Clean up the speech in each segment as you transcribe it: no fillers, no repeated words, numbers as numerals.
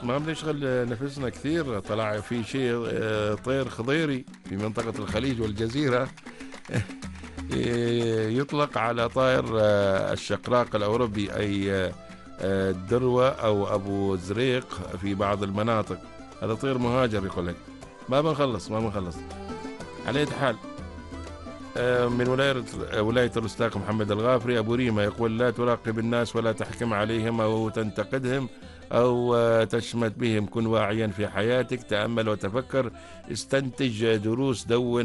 ما بنشغل نفسنا كثير. طلع في شيء طير خضيري في منطقة الخليج والجزيرة يطلق على طائر الشقراق الأوروبي، أي الدروة أو أبو زريق في بعض المناطق. هذا طير مهاجر يقول لك. ما بنخلص على أي حال. من ولاية الأستاذ محمد الغافري أبو ريمة يقول: لا تراقب الناس ولا تحكم عليهم أو تنتقدهم أو تشمت بهم. كن واعيا في حياتك، تأمل وتفكر، استنتج دروس،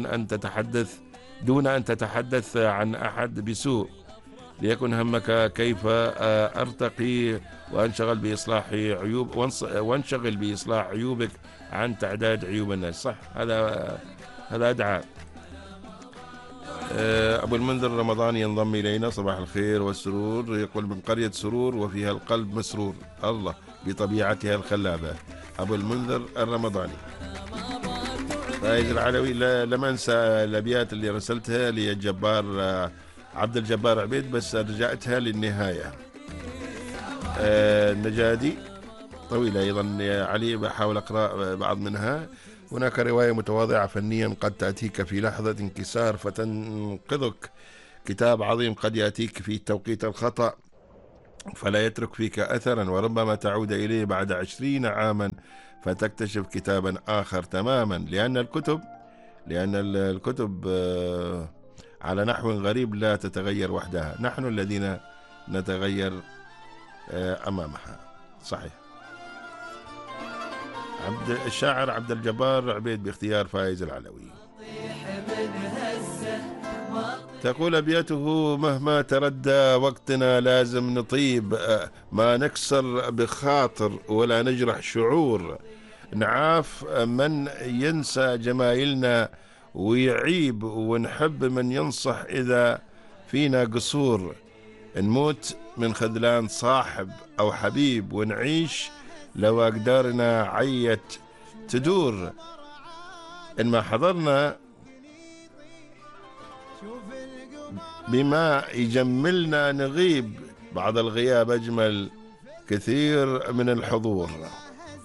دون أن تتحدث عن أحد بسوء. ليكن همك كيف أرتقي وانشغل بإصلاح عيوبك عن تعداد عيوب الناس. صح، هذا أدعى. أبو المنذر رمضاني ينضم إلينا. صباح الخير والسرور. يقول: من قرية سرور وفيها القلب مسرور، الله بطبيعتها الخلابة. أبو المنذر الرمضاني. فايز العلوي: لم أنسى الأبيات اللي رسلتها للجبار عبد الجبار عبيد، بس رجعتها للنهاية. النجادي طويلة أيضا يا علي، بحاول أقرأ بعض منها. هناك رواية متواضعة فنيا قد تأتيك في لحظة انكسار فتنقذك. كتاب عظيم قد يأتيك في التوقيت الخطأ فلا يترك فيك أثرا، وربما تعود إليه بعد 20 عاما فتكتشف كتابا آخر تماما. لأن الكتب على نحو غريب لا تتغير وحدها، نحن الذين نتغير أمامها. صحيح. الشاعر عبد الجبار عبيد باختيار فايز العلوي. تقول أبياته: مهما تردى وقتنا لازم نطيب، ما نكسر بخاطر ولا نجرح شعور، نعاف من ينسى جمايلنا ويعيب، ونحب من ينصح إذا فينا قصور، نموت من خذلان صاحب أو حبيب، ونعيش لو أقدارنا عيت تدور، إن ما حضرنا بما يجملنا نغيب، بعض الغياب أجمل كثير من الحضور.